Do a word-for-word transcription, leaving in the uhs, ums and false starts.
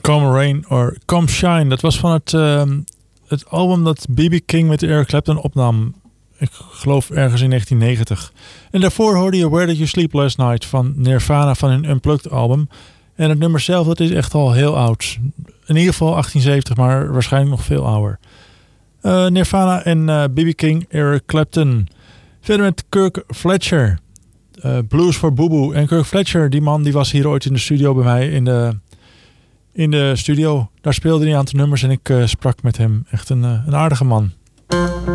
Come Rain or Come Shine. Dat was van het, uh, het album dat B B King met Eric Clapton opnam. Ik geloof ergens in negentien negentig. En daarvoor hoorde je Where Did You Sleep Last Night van Nirvana van hun Unplugged album. En het nummer zelf, dat is echt al heel oud. In ieder geval achttien zeventig, maar waarschijnlijk nog veel ouder. Uh, Nirvana en uh, B B King, Eric Clapton. Verder met Kirk Fletcher. Uh, Blues for Boo Boo. En Kirk Fletcher, die man, die was hier ooit in de studio bij mij. In de, in de studio. Daar speelde hij een aantal nummers en ik uh, sprak met hem. Echt een, uh, een aardige man.